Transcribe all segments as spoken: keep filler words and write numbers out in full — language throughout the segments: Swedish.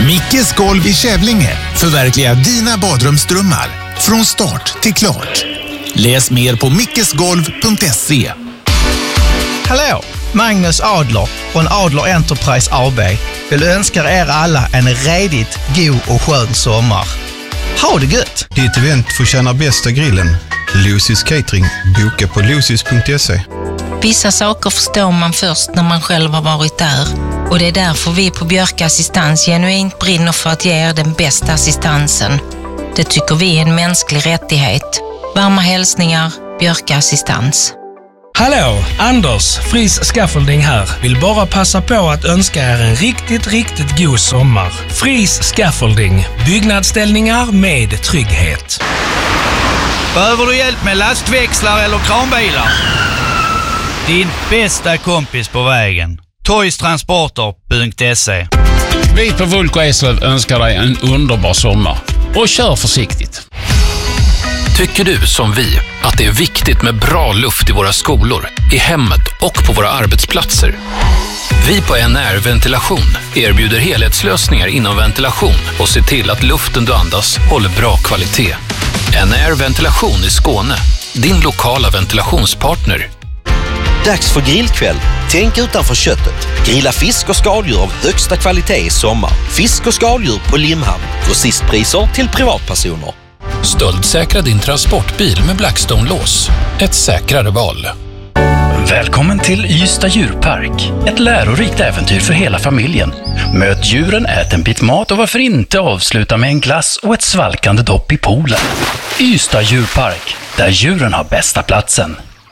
Mickes golv i Kävlinge förverkligar dina badrumsdrömmar från start till klart. Läs mer på mickesgolv punkt se. Hallå, Magnus Adler från Adler Enterprise A B vill önska er alla en redigt god och skön sommar. Ha det gött! Ditt event förtjänar bästa grillen. Lucy's Catering. Boka på lucys punkt se. Vissa saker förstår man först när man själv har varit där. Och det är därför vi på Björk Assistans genuint brinner för att ge er den bästa assistansen. Det tycker vi är en mänsklig rättighet. Varma hälsningar, Björk Assistans. Hallå, Anders, Fris Scaffolding här. Vill bara passa på att önska er en riktigt, riktigt god sommar. Fris Scaffolding. Byggnadsställningar med trygghet. Behöver du hjälp med lastväxlar eller kranbilar? Din bästa kompis på vägen. toys transporter punkt se. Vi på Vulko Eslöv önskar dig en underbar sommar. Och kör försiktigt. Tycker du som vi att det är viktigt med bra luft i våra skolor, i hemmet och på våra arbetsplatser? Vi på N R Ventilation erbjuder helhetslösningar inom ventilation och ser till att luften du andas håller bra kvalitet. N R Ventilation i Skåne, din lokala ventilationspartner. Dags för grillkväll. Tänk utanför köttet. Grilla fisk och skaldjur av högsta kvalitet i sommar. Fisk och skaldjur på Limhamn. Grossistpriser till privatpersoner. Stöldsäkra din transportbil med Blackstone-lås. Ett säkrare val. Välkommen till Ystad djurpark. Ett lärorikt äventyr för hela familjen. Möt djuren, ät en bit mat och varför inte avsluta med en glass och ett svalkande dopp i poolen. Ystad djurpark, där djuren har bästa platsen.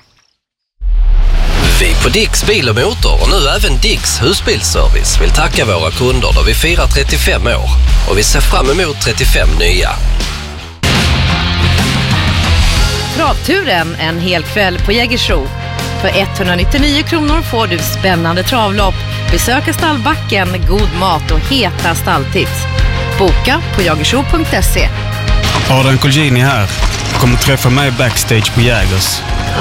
Vi på Dicks Bil och Motor och nu även Dicks husbilsservice vill tacka våra kunder då vi firar trettiofem år och vi ser fram emot trettiofem nya. Travturen en hel kväll på Jägersro. För etthundranittionio kronor får du spännande travlopp, besöka stallbacken, god mat och heta stalltips. Boka på jagersro punkt se. Adrian Colgjini här. Kommer träffa mig backstage på Jägers.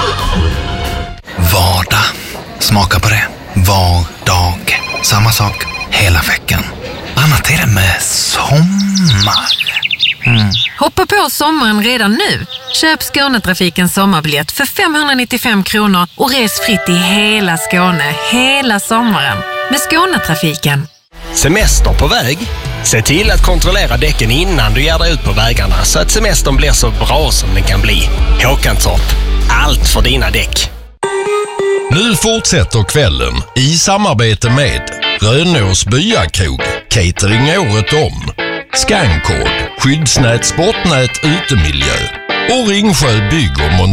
Vardag. Smaka på det. Vardag. Samma sak hela veckan. Annat är det med sommar. Mm. Hoppa på sommaren redan nu. Köp Skånetrafikens sommarbiljett för femhundranittiofem kronor och res fritt i hela Skåne hela sommaren med Skånetrafiken. Semester på väg? Se till att kontrollera däcken innan du ger dig ut på vägarna så att semestern blir så bra som den kan bli. Håkanstorp. Allt för dina däck. Nu fortsätter kvällen i samarbete med Rönås Byakrog, catering året om, Skankord, skyddsnät, sportnät, utemiljö och Ringsjö bygg och montage.